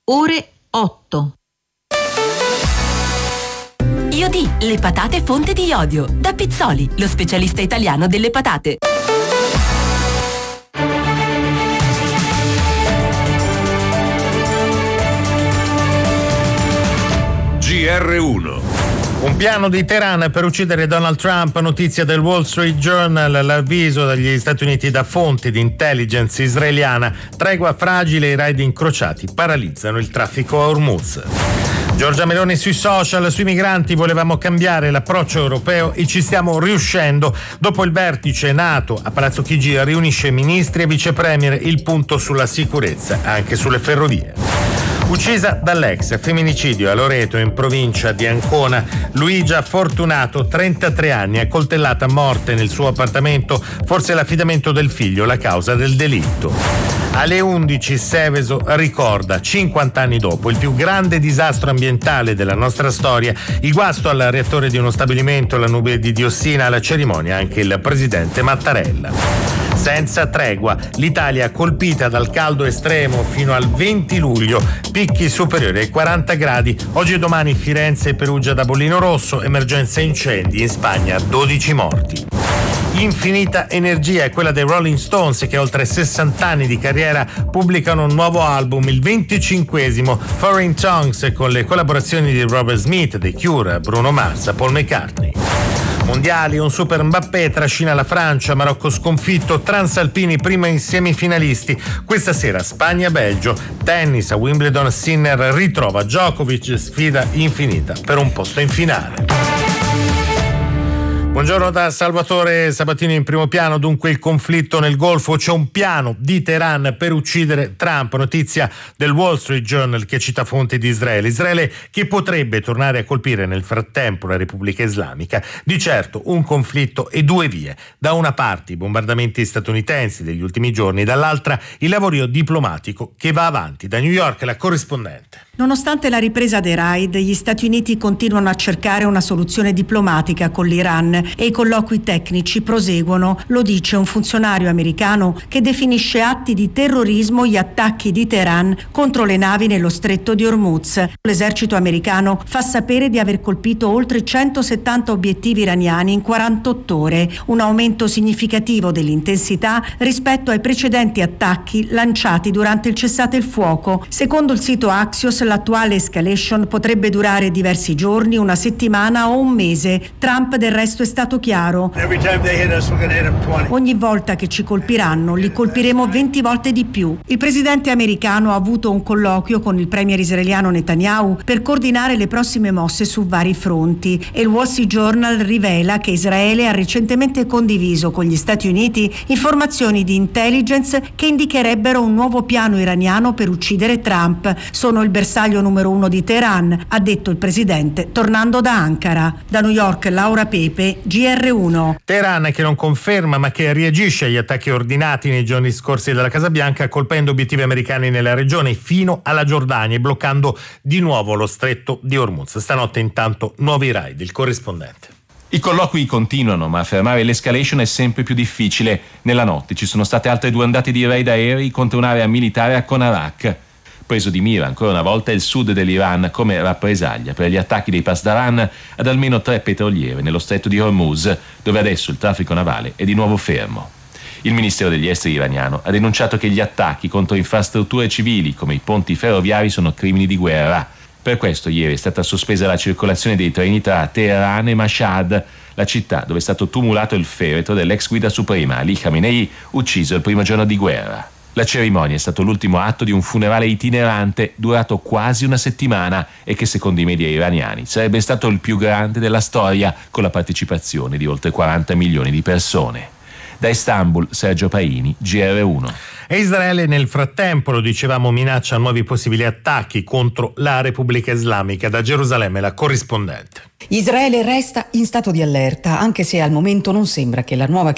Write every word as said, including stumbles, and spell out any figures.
ore otto. Iodi, le patate fonte di iodio. Da Pizzoli, lo specialista italiano delle patate. G R uno. Un piano di Teheran per uccidere Donald Trump, notizia del Wall Street Journal, l'avviso dagli Stati Uniti da fonti di intelligence israeliana, tregua fragile e i raid incrociati paralizzano il traffico a Hormuz. Giorgia Meloni sui social, sui migranti volevamo cambiare l'approccio europeo e ci stiamo riuscendo. Dopo il vertice NATO a Palazzo Chigi riunisce ministri e vicepremier, il punto sulla sicurezza anche sulle ferrovie. Uccisa dall'ex, femminicidio a Loreto in provincia di Ancona, Luigia Fortunato, trentatré anni, accoltellata a morte nel suo appartamento, forse l'affidamento del figlio la causa del delitto. Alle undici Seveso ricorda, cinquanta anni dopo, il più grande disastro ambientale della nostra storia, il guasto al reattore di uno stabilimento, la nube di diossina, alla cerimonia anche il presidente Mattarella. Senza tregua, l'Italia colpita dal caldo estremo fino al venti luglio, picchi superiori ai quaranta gradi. Oggi e domani Firenze e Perugia da bollino rosso, emergenza incendi, in Spagna dodici morti. Infinita energia è quella dei Rolling Stones che oltre sessanta anni di carriera pubblicano un nuovo album, il venticinquesimo, Foreign Tongues, con le collaborazioni di Robert Smith, The Cure, Bruno Mars, Paul McCartney. Mondiali, un super Mbappé trascina la Francia, Marocco sconfitto, Transalpini prima in semifinalisti. Questa sera Spagna-Belgio, tennis a Wimbledon, Sinner ritrova Djokovic, sfida infinita per un posto in finale. Buongiorno da Salvatore Sabatini in primo piano. Dunque il conflitto nel Golfo, c'è un piano di Teheran per uccidere Trump, notizia del Wall Street Journal che cita fonti di Israele. Israele che potrebbe tornare a colpire nel frattempo la Repubblica Islamica. Di certo un conflitto e due vie. Da una parte i bombardamenti statunitensi degli ultimi giorni, dall'altra il lavorio diplomatico che va avanti. Da New York la corrispondente. Nonostante la ripresa dei raid, gli Stati Uniti continuano a cercare una soluzione diplomatica con l'Iran e i colloqui tecnici proseguono, lo dice un funzionario americano che definisce atti di terrorismo gli attacchi di Teheran contro le navi nello stretto di Hormuz. L'esercito americano fa sapere di aver colpito oltre centosettanta obiettivi iraniani in quarantotto ore, un aumento significativo dell'intensità rispetto ai precedenti attacchi lanciati durante il cessate il fuoco. Secondo il sito Axios, l'attuale escalation potrebbe durare diversi giorni, una settimana o un mese. Trump del resto è stato chiaro. Ogni volta che ci colpiranno, li colpiremo venti volte di più. Il presidente americano ha avuto un colloquio con il premier israeliano Netanyahu per coordinare le prossime mosse su vari fronti e il Wall Street Journal rivela che Israele ha recentemente condiviso con gli Stati Uniti informazioni di intelligence che indicherebbero un nuovo piano iraniano per uccidere Trump. Sono il bersaglio numero uno di Teheran, ha detto il presidente tornando da Ankara. Da New York Laura Pepe, G R uno. Teheran che non conferma ma che reagisce agli attacchi ordinati nei giorni scorsi dalla Casa Bianca, colpendo obiettivi americani nella regione fino alla Giordania e bloccando di nuovo lo stretto di Hormuz. Stanotte intanto nuovi raid. Il corrispondente. I colloqui continuano, ma fermare l'escalation è sempre più difficile. Nella notte ci sono state altre due ondate di raid aerei contro un'area militare a Konarak. Preso di mira ancora una volta il sud dell'Iran come rappresaglia per gli attacchi dei Pasdaran ad almeno tre petroliere nello stretto di Hormuz, dove adesso il traffico navale è di nuovo fermo. Il Ministero degli Esteri iraniano ha denunciato che gli attacchi contro infrastrutture civili come i ponti ferroviari sono crimini di guerra. Per questo ieri è stata sospesa la circolazione dei treni tra Teheran e Mashhad, la città dove è stato tumulato il feretro dell'ex guida suprema Ali Khamenei, ucciso il primo giorno di guerra. La cerimonia è stato l'ultimo atto di un funerale itinerante durato quasi una settimana e che secondo i media iraniani sarebbe stato il più grande della storia, con la partecipazione di oltre quaranta milioni di persone. Da Istanbul, Sergio Paini, G R uno. E Israele nel frattempo, lo dicevamo, minaccia nuovi possibili attacchi contro la Repubblica Islamica. Da Gerusalemme la corrispondente. Israele resta in stato di allerta, anche se al momento non sembra che la nuova